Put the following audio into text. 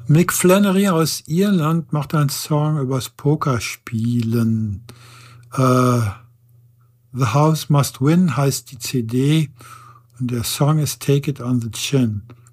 Mick Flannery aus Irland macht einen Song übers Pokerspielen. Äh, The House Must Win heißt die CD und der Song ist Take It on the Chin.